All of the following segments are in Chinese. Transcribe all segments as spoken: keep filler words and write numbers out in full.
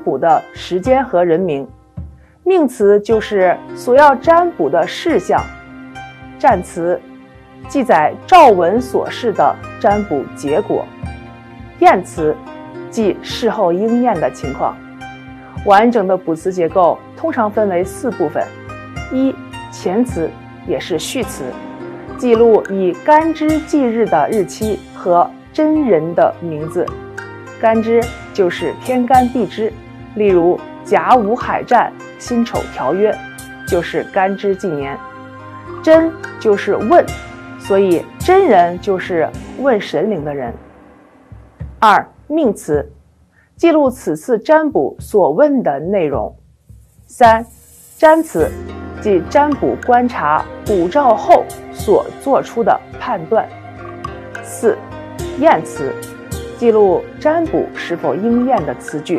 卜的时间和人名，命词就是所要占卜的事项，占词记载诏文所示的占卜结果，验词即事后应验的情况。完整的卜辞结构通常分为四部分：一、前词，也是序词，记录以干支纪日的日期和真人的名字。干支就是天干地支，例如甲午海战、辛丑条约就是干支纪年。真就是问，所以真人就是问神灵的人。二、命词，记录此次占卜所问的内容。三、占词，即占卜观察卜兆后所做出的判断。四、验词，记录占卜是否应验的词句。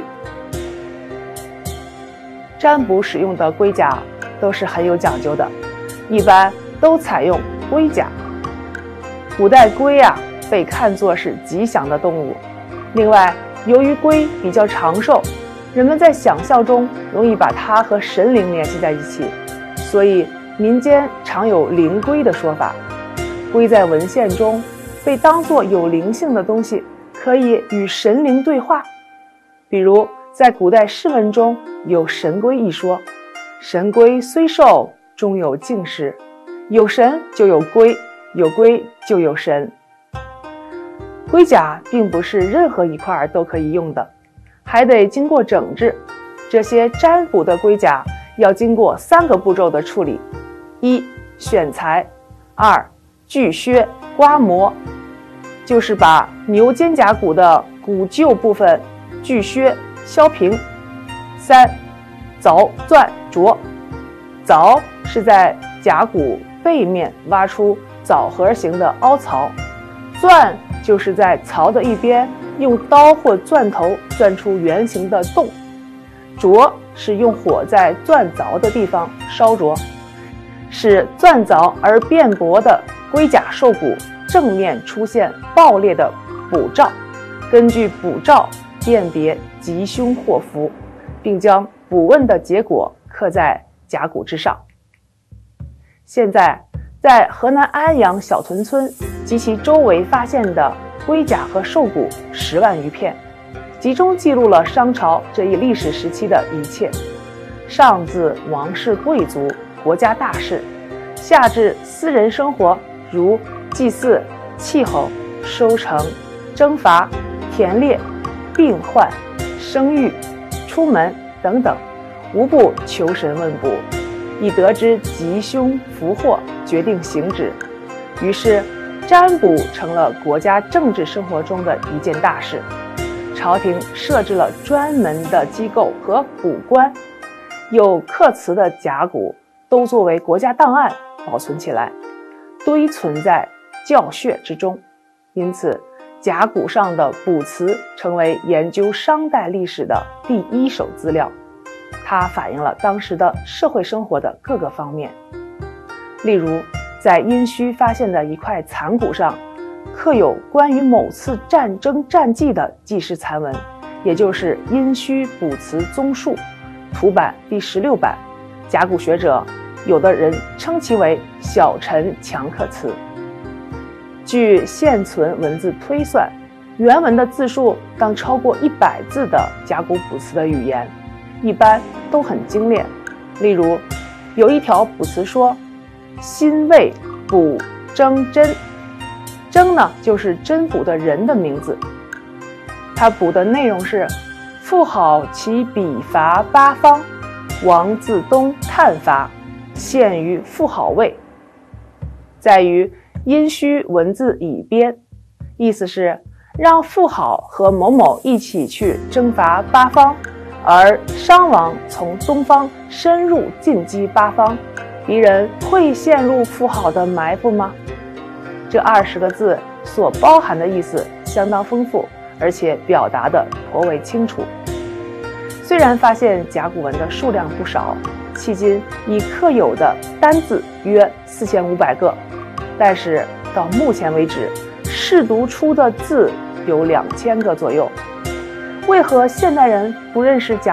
占卜使用的龟甲都是很有讲究的，一般都采用龟甲。古代龟啊被看作是吉祥的动物，另外由于龟比较长寿，人们在想象中容易把它和神灵联系在一起，所以民间常有灵龟的说法。龟在文献中被当作有灵性的东西，可以与神灵对话。比如在古代诗文中有神龟一说，神龟虽寿，终有竟时，有神就有龟，有龟就有神。龟甲并不是任何一块都可以用的，还得经过整治。这些占卜的龟甲要经过三个步骤的处理：一、选材；二、锯削刮磨，就是把牛肩胛骨的骨臼部分锯削削平；三、凿钻琢。凿是在甲骨背面挖出枣核形的凹槽，钻就是在槽的一边用刀或钻头钻出圆形的洞，琢是用火在钻凿的地方烧灼，使钻凿而变薄的龟甲兽骨正面出现爆裂的卜兆，根据卜兆辨别吉凶祸福，并将卜问的结果刻在甲骨之上。现在在河南安阳小屯村及其周围发现的龟甲和兽骨十万余片，集中记录了商朝这一历史时期的一切，上至王室贵族、国家大事，下至私人生活，如祭祀、气候、收成、征伐、田猎、病患、生育、出门等等，无不求神问卜，以得知吉凶福祸，决定行止。于是占卜成了国家政治生活中的一件大事，朝廷设置了专门的机构和卜官，有刻词的甲骨都作为国家档案保存起来，堆存在教穴之中。因此甲骨上的卜辞成为研究商代历史的第一手资料，它反映了当时的社会生活的各个方面。例如在殷墟发现的一块残骨上刻有关于某次战争战绩的记事残文，也就是殷墟卜辞综述图版第十六版，甲骨学者有的人称其为小陈强刻词。据现存文字推算，原文的字数当超过一百字的甲骨卜辞的语言一般都很精炼。例如有一条卜辞说：辛未卜征真，征呢就是占卜的人的名字。他卜的内容是：妇好其笔伐八方，王自东探伐，陷于妇好位。在于殷墟文字已编，意思是让妇好和某某一起去征伐八方，而商王从东方深入进击八方，敌人会陷入妇好的埋伏吗？这二十个字所包含的意思相当丰富，而且表达的颇为清楚。虽然发现甲骨文的数量不少，迄今已刻有的单字约四千五百个，但是到目前为止，试读出的字有两千个左右。为何现代人不认识甲